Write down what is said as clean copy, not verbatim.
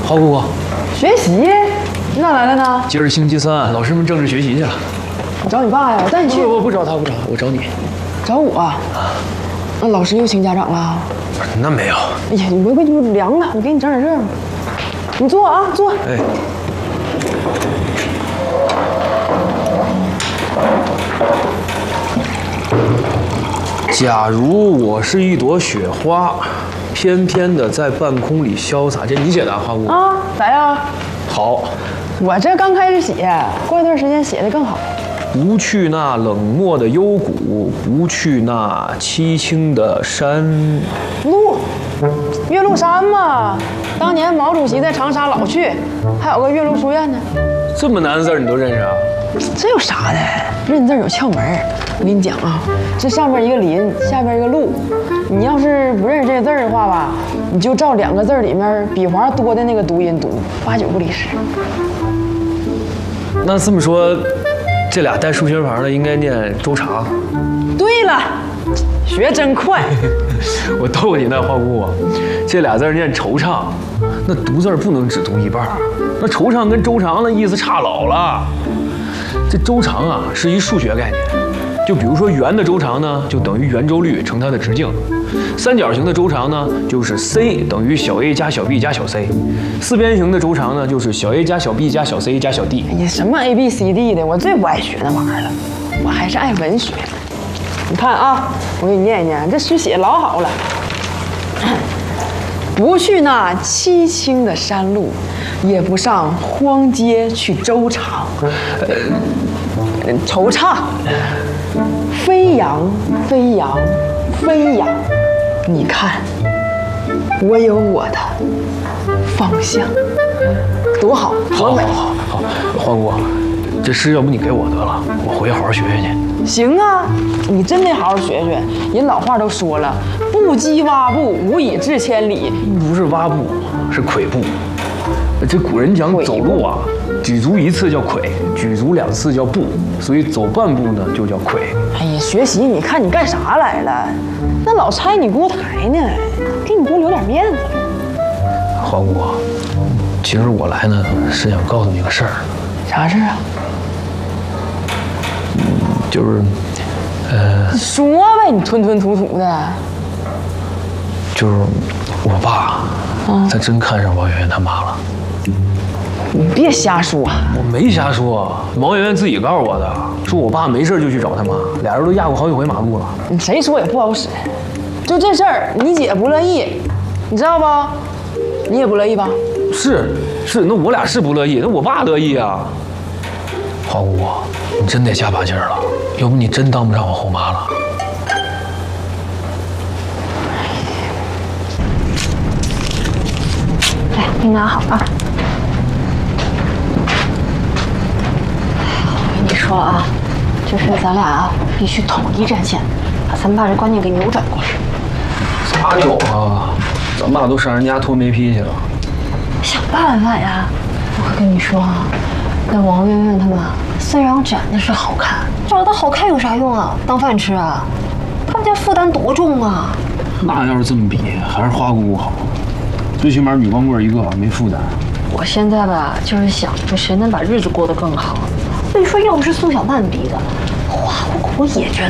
花姑姑， 学习？你咋来了呢？ 今儿星期三，老师们正式学习去了。 我找你爸呀，我带你去。 不找他，不找他，我找你。 找我啊？那老师又请家长了？ 那没有。 哎呀，你给你凉了，我给你整点热乎。你坐啊，坐。 哎。假如我是一朵雪花，翩翩的在半空里潇洒，这你写的啊，花姑啊？咋样？ 好。 我这刚开始写，过一段时间写的更好。 不去那冷漠的幽谷，不去那凄清的山路，岳麓山嘛。当年毛主席在长沙老去，还有个岳麓书院呢。 这么难的字你都认识啊？ 这有啥的？认字有窍门。我跟你讲啊，这上边一个林，下边一个路。你要是不认识这个字的话吧，你就照2个字里面笔画多的那个读音读，8、9不离10。 那这么说，这俩带数学旁的应该念周长。 对了，学真快。 我逗你呢，花姑姑，这俩字念惆怅，那读字不能只读一半，那惆怅跟周长的意思差老了。这周长啊是一数学概念，就比如说圆的周长呢，就等于圆周率乘它的直径；三角形的周长呢，就是 c 等于小 a 加小 b 加小 c；四边形的周长呢，就是小 a 加小 b 加小 c 加小 d。 哎呀，什么 a b c d 的，我最不爱学那玩意儿了，我还是爱文学。你看啊，我给你念一念，这诗写老好了。不去那凄清的山路，也不上荒街去周长。惆怅，飞扬，飞扬，飞扬。你看，我有我的方向，多好，多美！ 好，花姑，这诗要不你给我得了，我回去好好学学去。 行啊，你真得好好学学。人老话都说了，不积蛙步，无以至千里。 不是蛙步，是跬步。这古人讲走路啊，举足1次叫跬，举足2次叫步，所以走半步呢就叫跬。 哎呀，学习你看你干啥来了？那老拆你锅台呢，给你锅留点面子。 花姑，其实我来呢是想告诉你个事儿。 啥事啊？ 就是， 你说呗，你吞吞吐吐的。 就是我爸，他真看上王媛媛他妈了。 你别瞎说。 我没瞎说，王媛媛自己告诉我的，说我爸没事就去找他妈，俩人都压过好几回马路了。 你谁说也不好使。就这事儿，你姐不乐意，你知道不？你也不乐意吧？ 是，那我俩是不乐意，那我爸乐意啊。花姑，你真得加把劲儿了，要不你真当不上我后妈了。 来，你拿好啊。我跟你说啊，这事咱俩啊必须统一战线，把咱爸这观念给扭转过来。 咋扭啊？咱爸都上人家脱煤坯去了。 想办法呀！我可跟你说啊，那王媛媛他们虽然长得是好看，长得好看有啥用啊？当饭吃啊？他们家负担多重啊！ 那要是这么比，还是花姑姑好，最起码女光棍一个，没负担。 我现在吧，就是想着谁能把日子过得更好。所以说，要不是宋小曼逼的，花姑姑也觉得。